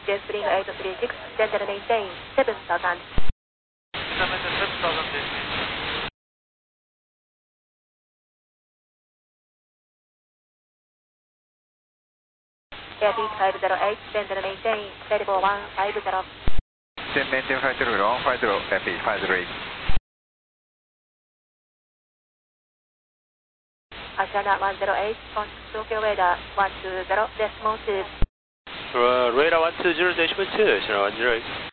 Jet Spring 836, Center maintain 7000. Airpeak 508, Center maintain 34150. Maintain 50150, Airpeak 508. Asiana 108, contact Tokyo radar 120.2. Radar 120.2, Asiana 108.